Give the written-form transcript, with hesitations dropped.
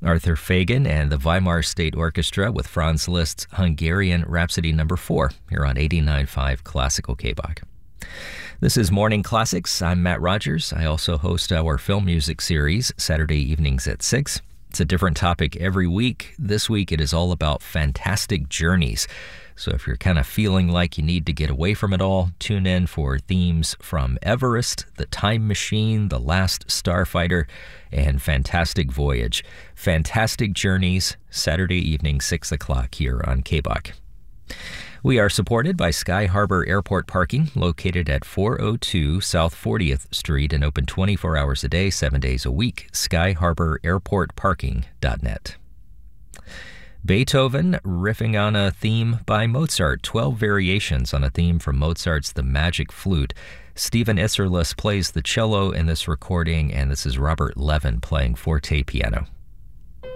Arthur Fagan and the Weimar State Orchestra with Franz Liszt's Hungarian Rhapsody No. 4 here on 89.5 Classical KBOK. This is Morning Classics. I'm Matt Rogers. I also host our film music series Saturday evenings at 6. It's a different topic every week. This week it is all about fantastic journeys. So if you're kind of feeling like you need to get away from it all, tune in for themes from Everest, The Time Machine, The Last Starfighter, and Fantastic Voyage. Fantastic Journeys, Saturday evening, 6 o'clock here on KBOK. We are supported by Sky Harbor Airport Parking, located at 402 South 40th Street and open 24 hours a day, 7 days a week. SkyHarborAirportParking.net. Beethoven riffing on a theme by Mozart, 12 variations on a theme from Mozart's The Magic Flute. Stephen Isserlis plays the cello in this recording, and this is Robert Levin playing forte piano.